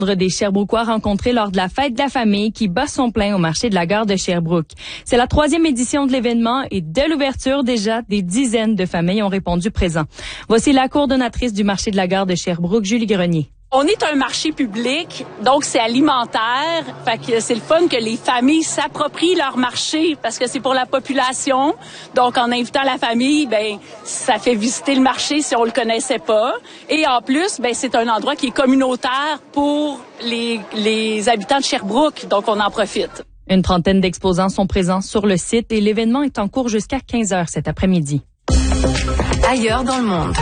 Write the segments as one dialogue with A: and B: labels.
A: Des Sherbrookeois rencontrés lors de la fête de la famille qui bat son plein au marché de la gare de Sherbrooke. C'est la 3e édition de l'événement et dès l'ouverture déjà, des dizaines de familles ont répondu présent. Voici la coordonnatrice du marché de la gare de Sherbrooke, Julie Grenier.
B: On est un marché public, donc c'est alimentaire. Fait que c'est le fun que les familles s'approprient leur marché parce que c'est pour la population. Donc en invitant la famille, ça fait visiter le marché si on le connaissait pas. Et en plus, c'est un endroit qui est communautaire pour les habitants de Sherbrooke. Donc on en profite.
A: Une trentaine d'exposants sont présents sur le site et l'événement est en cours jusqu'à 15h cet après-midi.
C: Ailleurs dans le monde.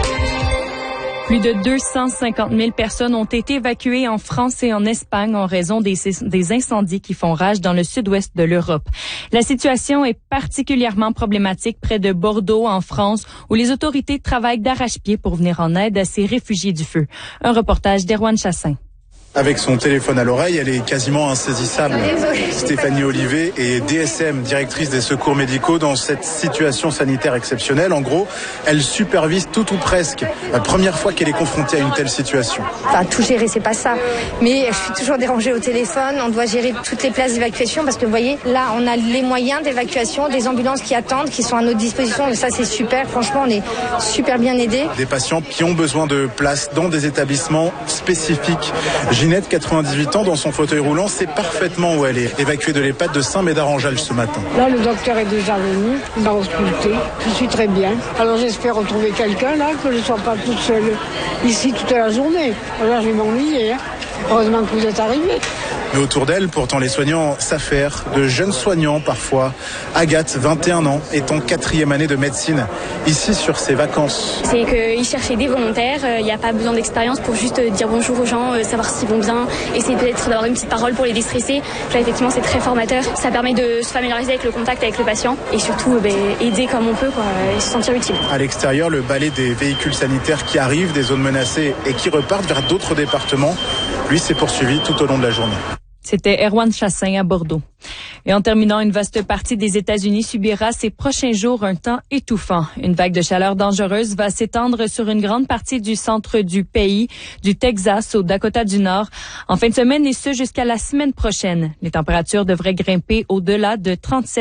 A: Plus de 250 000 personnes ont été évacuées en France et en Espagne en raison des incendies qui font rage dans le sud-ouest de l'Europe. La situation est particulièrement problématique près de Bordeaux, en France, où les autorités travaillent d'arrache-pied pour venir en aide à ces réfugiés du feu. Un reportage d'Erwan Chassin.
D: Avec son téléphone à l'oreille, elle est quasiment insaisissable. Stéphanie Olivet est DSM, directrice des secours médicaux, dans cette situation sanitaire exceptionnelle. En gros, elle supervise tout ou presque. La première fois qu'elle est confrontée à une telle situation.
E: Enfin, tout gérer, c'est pas ça. Mais je suis toujours dérangée au téléphone. On doit gérer toutes les places d'évacuation parce que vous voyez, là, on a les moyens d'évacuation, des ambulances qui attendent, qui sont à notre disposition. Et ça, c'est super. Franchement, on est super bien aidés.
D: Des patients qui ont besoin de place dans des établissements spécifiques. Ginette, 98 ans, dans son fauteuil roulant, sait parfaitement où elle est. Évacuée de l'EHPAD de Saint-Médard-en-Jalles ce matin.
F: Là, le docteur est déjà venu, il m'a ausculté. Je suis très bien. Alors j'espère retrouver quelqu'un là, que je ne sois pas toute seule ici toute la journée. Alors je vais m'ennuyer. Heureusement que vous êtes arrivés.
D: Mais autour d'elle, pourtant, les soignants s'affairent, de jeunes soignants parfois. Agathe, 21 ans, est en 4e année de médecine, ici sur ses vacances.
G: C'est qu'ils cherchaient des volontaires, il n'y a pas besoin d'expérience pour juste dire bonjour aux gens, savoir s'ils vont bien, essayer peut-être d'avoir une petite parole pour les déstresser. Là, effectivement, c'est très formateur. Ça permet de se familiariser avec le contact avec le patient et surtout aider comme on peut, et se sentir utile.
D: À l'extérieur, le balai des véhicules sanitaires qui arrivent des zones menacées et qui repartent vers d'autres départements, lui, s'est poursuivi tout au long de la journée.
A: C'était Erwan Chassin à Bordeaux. Et en terminant, une vaste partie des États-Unis subira ces prochains jours un temps étouffant. Une vague de chaleur dangereuse va s'étendre sur une grande partie du centre du pays, du Texas au Dakota du Nord, en fin de semaine et ce jusqu'à la semaine prochaine. Les températures devraient grimper au-delà de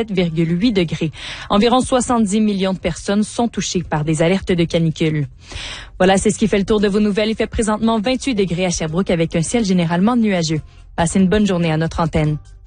A: 37,8 degrés. Environ 70 millions de personnes sont touchées par des alertes de canicule. Voilà, c'est ce qui fait le tour de vos nouvelles. Il fait présentement 28 degrés à Sherbrooke avec un ciel généralement nuageux. Passez une bonne journée à notre antenne.